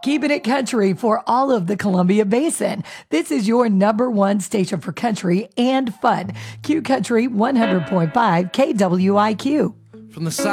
Keeping it country for all of the Columbia Basin. This is your number one station for country and fun. Q Country 100.5 KWIQ. From the south